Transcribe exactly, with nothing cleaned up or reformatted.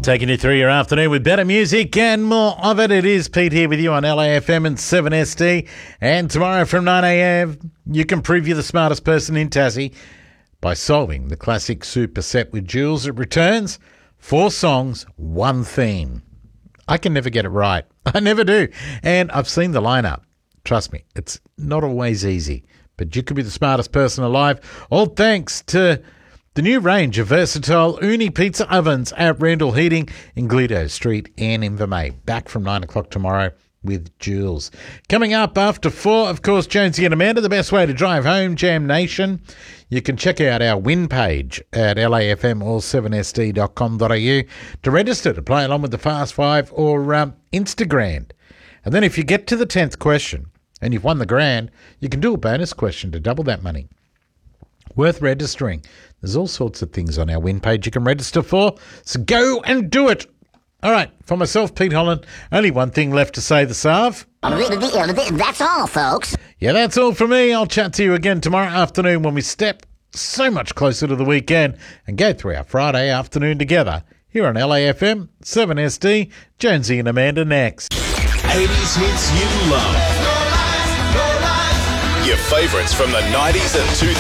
Taking you through your afternoon with better music and more of it. It is Pete here with you on L A F M and seven S D. And tomorrow from nine a.m, you can prove you're the smartest person in Tassie by solving the classic super set with Jules. It returns four songs, one theme. I can never get it right. I never do. And I've seen the lineup. Trust me, it's not always easy. But you could be the smartest person alive. All thanks to the new range of versatile Uni pizza ovens at Randall Heating in Gleedo Street and Invermay. Back from nine o'clock tomorrow with Jules. Coming up after four, of course, Jonesy and Amanda, the best way to drive home, Jam Nation. You can check out our win page at L A F M or seven S D dot com dot a u to register to play along with the Fast Five or um, Instagram. And then if you get to the tenth question and you've won the grand, you can do a bonus question to double that money. Worth registering. There's all sorts of things on our win page you can register for, so go and do it. All right, for myself, Pete Holland, only one thing left to say this half. That's all, folks. Yeah, that's all from me. I'll chat to you again tomorrow afternoon when we step so much closer to the weekend and go through our Friday afternoon together here on L A F M, seven S D, Jonesy and Amanda next. eighties hits you love. Your favourites from the nineties and two thousands.